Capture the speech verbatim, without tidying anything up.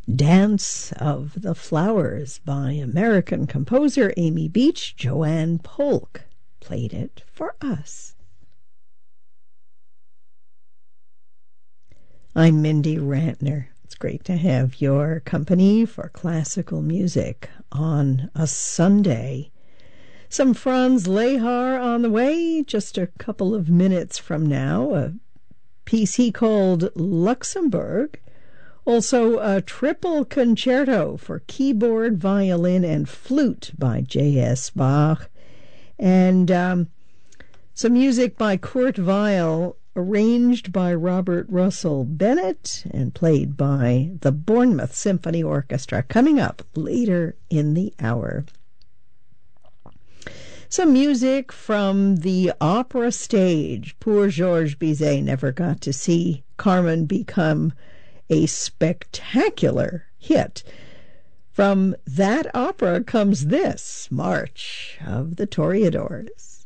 Dance of the Flowers by American composer Amy Beach. Joanne Polk played it for us. I'm Mindy Rantner. It's great to have your company for classical music on a Sunday. Some Franz Lehár on the way just a couple of minutes from now. A piece he called Luxembourg. Also, a triple concerto for keyboard, violin, and flute by J S Bach. And um, some music by Kurt Weill, arranged by Robert Russell Bennett and played by the Bournemouth Symphony Orchestra, coming up later in the hour. Some music from the opera stage. Poor Georges Bizet never got to see Carmen become a spectacular hit. From that opera comes this, March of the Toreadors.